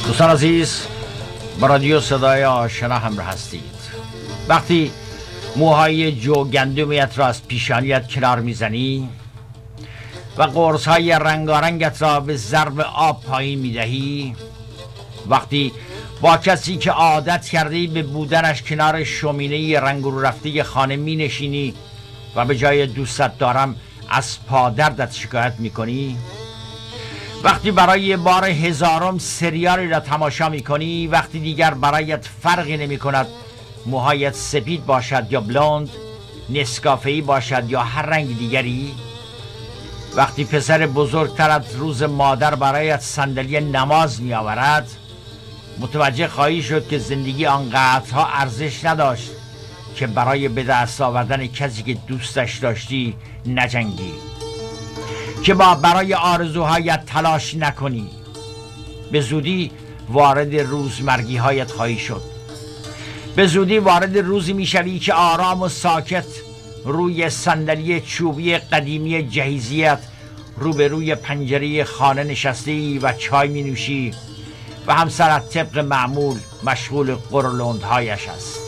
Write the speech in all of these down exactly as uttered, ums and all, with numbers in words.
دوستان عزیز، با رادیو صدای آشنا همراه هستید. وقتی موهای جو گندمیت را از پیشانیت کنار میزنی و قرص‌های رنگارنگت را به ضرب آب پایین میدهی، وقتی با کسی که عادت کردی به بودنش کنار شومینه رنگ رو رفته خانه می نشینی و به جای دوستت دارم از پادردت شکایت می کنی، وقتی برای بار هزارم سریالی را تماشا می کنی، وقتی دیگر برایت فرقی نمی کند موهایت سپید باشد یا بلوند، نسکافه‌ای باشد یا هر رنگ دیگری، وقتی پسر بزرگترت روز مادر برایت صندلی نماز می آورد، متوجه خواهی شد که زندگی آنقدرها ارزش نداشت که برای به دست آوردن کسی که دوستش داشتی نجنگی، که با برای آرزوهایت تلاش نکنی. به زودی وارد روزمرگی هایت خواهی شد. به زودی وارد روزی میشوی که آرام و ساکت روی صندلی چوبی قدیمی جهیزیت روبروی پنجره خانه نشستی و چای می نوشی و همسرت طبق معمول مشغول قرولندهایش است.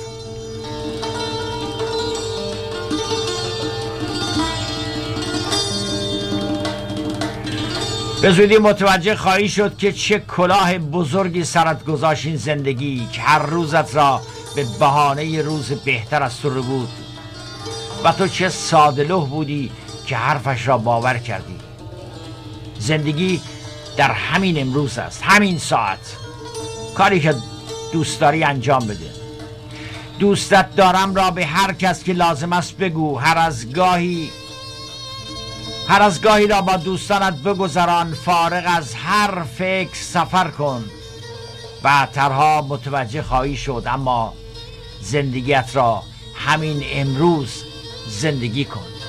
به زودی متوجه خواهی شد که چه کلاه بزرگی سرت گذاشت این زندگی که هر روزت را به بهانه روز بهتر از تو رو بود و تو چه ساده‌لوح بودی که حرفش را باور کردی. زندگی در همین امروز است، همین ساعت. کاری که دوست داری انجام بده. دوستت دارم را به هر کس که لازم است بگو. هر از گاهی هر از گاهی را با دوستانت بگذران. فارغ از هر فکر سفر کن. بعدترها متوجه خواهی شد، اما زندگیت را همین امروز زندگی کن.